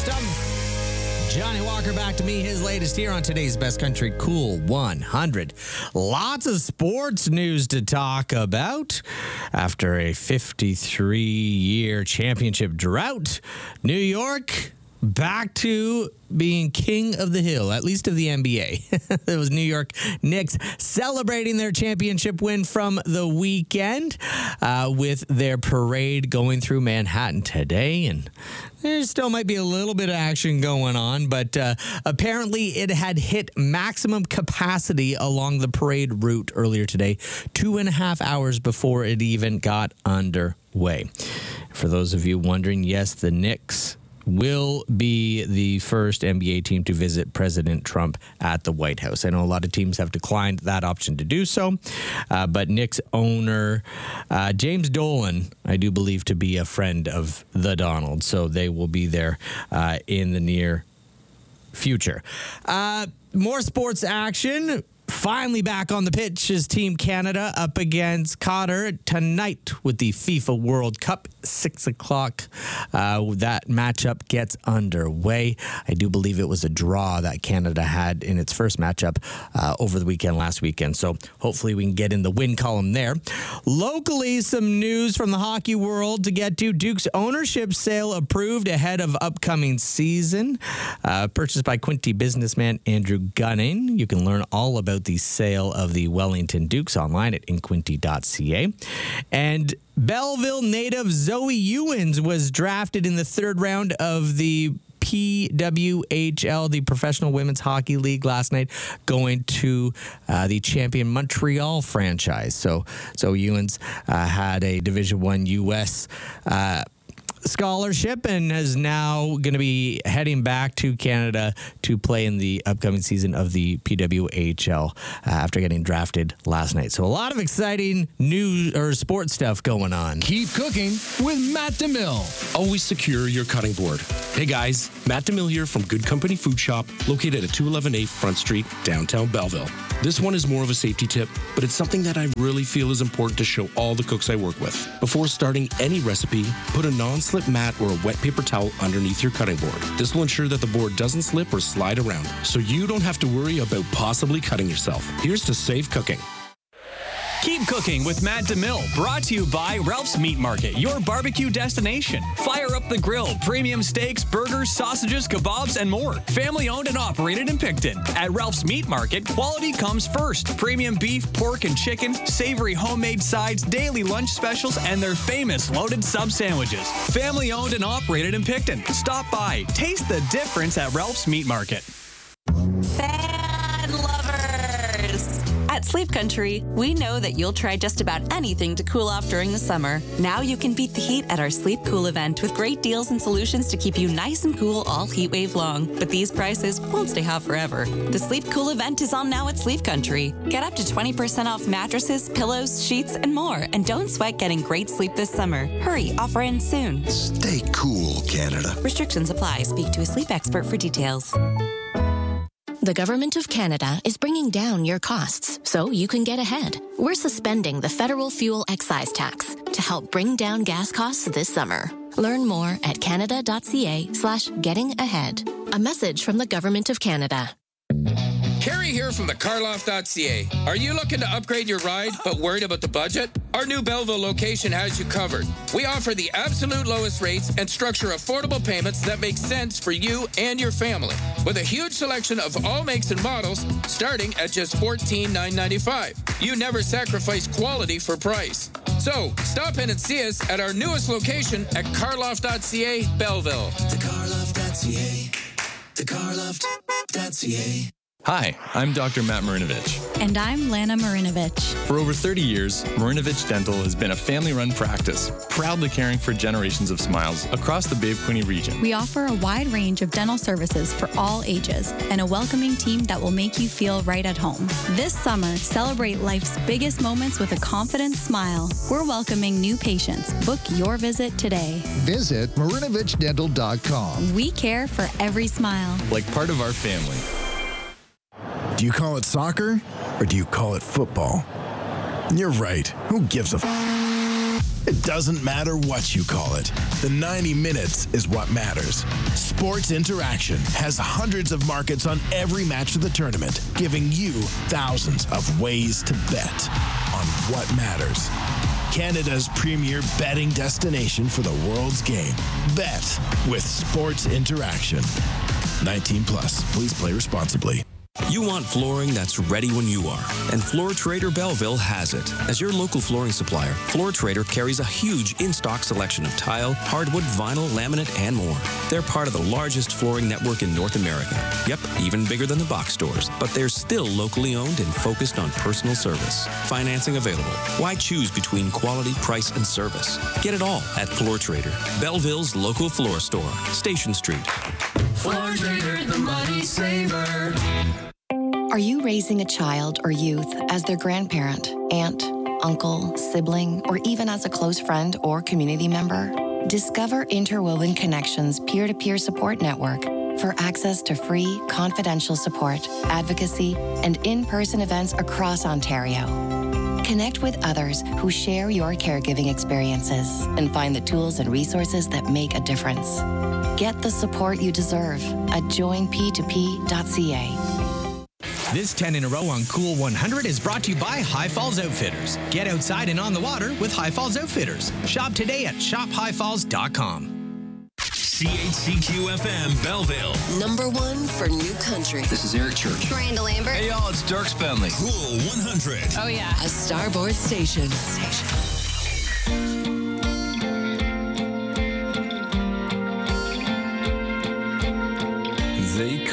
stuff. Johnny Walker back to me, his latest here on today's Best Country Cool 100. Lots of sports news to talk about. After a 53-year championship drought, New York back to being king of the hill, at least of the NBA. It was New York Knicks celebrating their championship win from the weekend with their parade going through Manhattan today. And there still might be a little bit of action going on, but apparently it had hit maximum capacity along the parade route earlier today, 2.5 hours before it even got underway. For those of you wondering, yes, the Knicks will be the first NBA team to visit President Trump at the White House. I know a lot of teams have declined that option to do so, but Knicks owner James Dolan, I do believe to be a friend of the Donald, so they will be there in the near future. More sports action. Finally back on the pitch is Team Canada up against Qatar tonight with the FIFA World Cup. 6 o'clock, that matchup gets underway. I do believe it was a draw that Canada had in its first matchup over the weekend, last weekend. So hopefully we can get in the win column there. Locally, some news from the hockey world to get to. Duke's ownership sale approved ahead of upcoming season. Purchased by Quinte businessman Andrew Gunning. You can learn all about the sale of the Wellington Dukes online at inquinte.ca. And Belleville native Zoe Ewens was drafted in the third round of the PWHL, the Professional Women's Hockey League, last night, going to the champion Montreal franchise. So Ewens had a Division I U.S. scholarship and is now going to be heading back to Canada to play in the upcoming season of the PWHL after getting drafted last night. So a lot of exciting news or sports stuff going on. Keep cooking with Matt DeMille. Always secure your cutting board. Hey guys, Matt DeMille here from Good Company Food Shop, located at 211A Front Street, downtown Belleville. This one is more of a safety tip, but it's something that I really feel is important to show all the cooks I work with. Before starting any recipe, put a non-slip mat or a wet paper towel underneath your cutting board. This will ensure that the board doesn't slip or slide around, so you don't have to worry about possibly cutting yourself. Here's to safe cooking. Keep cooking with Matt DeMille, brought to you by Ralph's Meat Market, your barbecue destination. Fire up the grill, premium steaks, burgers, sausages, kebabs, and more. Family owned and operated in Picton. At Ralph's Meat Market, quality comes first. Premium beef, pork, and chicken, savory homemade sides, daily lunch specials, and their famous loaded sub sandwiches. Family owned and operated in Picton. Stop by. Taste the difference at Ralph's Meat Market. Fan lovers! At Sleep Country, we know that you'll try just about anything to cool off during the summer. Now you can beat the heat at our Sleep Cool event with great deals and solutions to keep you nice and cool all heat wave long. But these prices won't stay hot forever. The Sleep Cool event is on now at Sleep Country. Get up to 20% off mattresses, pillows, sheets, and more. And don't sweat getting great sleep this summer. Hurry, offer ends soon. Stay cool, Canada. Restrictions apply. Speak to a sleep expert for details. The Government of Canada is bringing down your costs so you can get ahead. We're suspending the federal fuel excise tax to help bring down gas costs this summer. Learn more at canada.ca/gettingahead. A message from the Government of Canada. Kerry here from the carloft.ca. Are you looking to upgrade your ride but worried about the budget? Our new Belleville location has you covered. We offer the absolute lowest rates and structure affordable payments that make sense for you and your family. With a huge selection of all makes and models starting at just $14,995. You never sacrifice quality for price. So stop in and see us at our newest location at carloft.ca, Belleville. Thecarloft.ca. Thecarloft.ca. Hi, I'm Dr. Matt Marinovich. And I'm Lana Marinovich. For over 30 years, Marinovich Dental has been a family-run practice, proudly caring for generations of smiles across the Bay of Quinte region. We offer a wide range of dental services for all ages and a welcoming team that will make you feel right at home. This summer, celebrate life's biggest moments with a confident smile. We're welcoming new patients. Book your visit today. Visit MarinovichDental.com. We care for every smile. Like part of our family. Do you call it soccer or do you call it football? You're right. Who gives a It doesn't matter what you call it. The 90 minutes is what matters. Sports Interaction has hundreds of markets on every match of the tournament, giving you thousands of ways to bet on what matters. Canada's premier betting destination for the world's game. Bet with Sports Interaction. 19 plus. Please play responsibly. You want flooring that's ready when you are, and Floor Trader Belleville has it. As your local flooring supplier, Floor Trader carries a huge in-stock selection of tile, hardwood, vinyl, laminate, and more. They're part of the largest flooring network in North America. Yep, even bigger than the box stores, but they're still locally owned and focused on personal service. Financing available. Why choose between quality, price, and service? Get it all at Floor Trader, Belleville's local floor store, Station Street. Floor Trader, the money saver. Are you raising a child or youth as their grandparent, aunt, uncle, sibling, or even as a close friend or community member? Discover Interwoven Connections peer-to-peer support network for access to free, confidential support, advocacy, and in-person events across Ontario. Connect with others who share your caregiving experiences and find the tools and resources that make a difference. Get the support you deserve at joinp2p.ca. This 10 in a row on Cool 100 is brought to you by High Falls Outfitters. Get outside and on the water with High Falls Outfitters. Shop today at shophighfalls.com. CHCQ-FM Belleville. Number one for new country. This is Eric Church. Miranda Lambert. Hey, y'all, it's Dirk Spenley. Cool 100. Oh, yeah. A Starboard station.